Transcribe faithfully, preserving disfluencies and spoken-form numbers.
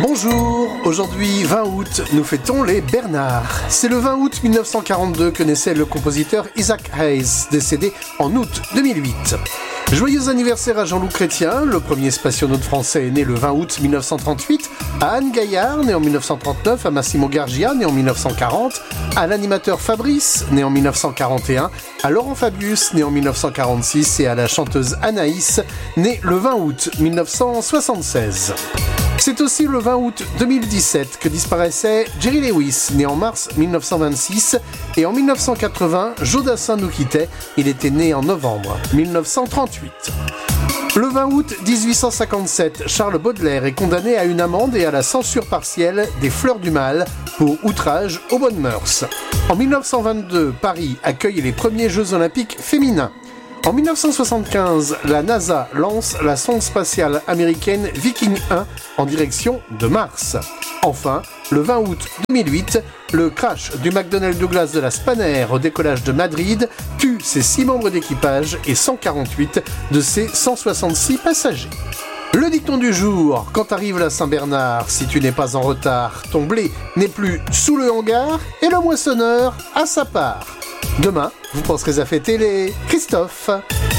Bonjour, aujourd'hui vingt août, nous fêtons les Bernard. C'est le vingt août mille neuf cent quarante-deux que naissait le compositeur Isaac Hayes, décédé en août deux mille huit. Joyeux anniversaire à Jean-Loup Chrétien, le premier spationaute français est né le vingt août mille neuf cent trente-huit, à Anne Gaillard, né en mille neuf cent trente-neuf, à Massimo Gargia, né en mille neuf cent quarante, à l'animateur Fabrice, né en mille neuf cent quarante et un, à Laurent Fabius, né en mille neuf cent quarante-six, et à la chanteuse Anaïs, née le vingt août mille neuf cent soixante-seize. C'est aussi le vingt août deux mille dix-sept que disparaissait Jerry Lewis, né en mars mille neuf cent vingt-six, et en mille neuf cent quatre-vingts, Joe Dassin nous quittait, il était né en novembre mille neuf cent trente-huit. Le vingt août dix-huit cent cinquante-sept, Charles Baudelaire est condamné à une amende et à la censure partielle des Fleurs du Mal pour outrage aux bonnes mœurs. En mille neuf cent vingt-deux, Paris accueille les premiers Jeux Olympiques féminins. En mille neuf cent soixante-quinze, la NASA lance la sonde spatiale américaine Viking un en direction de Mars. Enfin, le vingt août deux mille huit, le crash du McDonnell Douglas de la Spanair au décollage de Madrid tue ses six membres d'équipage et cent quarante-huit de ses cent soixante-six passagers. Le dicton du jour, quand arrive la Saint-Bernard, si tu n'es pas en retard, ton blé n'est plus sous le hangar et le moissonneur a sa part. Demain, vous penserez à fêter les Christophe.